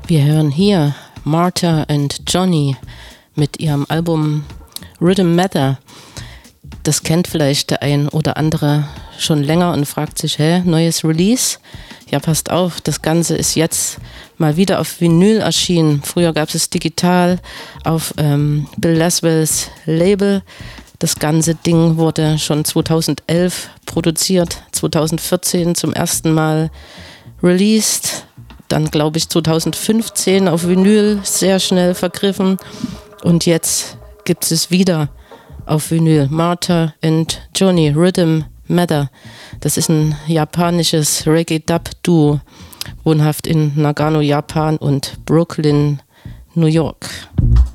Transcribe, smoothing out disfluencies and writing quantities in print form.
Wir hören hier Martha and Johnny mit ihrem Album Rhythm Matter. Das kennt vielleicht der ein oder andere schon länger und fragt sich, neues Release? Ja, passt auf, das Ganze ist jetzt mal wieder auf Vinyl erschienen. Früher gab es digital auf Bill Laswells Label. Das ganze Ding wurde schon 2011 produziert, 2014 zum ersten Mal released. Dann glaube ich 2015 auf Vinyl sehr schnell vergriffen und jetzt gibt es wieder auf Vinyl. Martha and Johnny, Rhythm Matter. Das ist ein japanisches Reggae-Dub-Duo, wohnhaft in Nagano, Japan und Brooklyn, New York.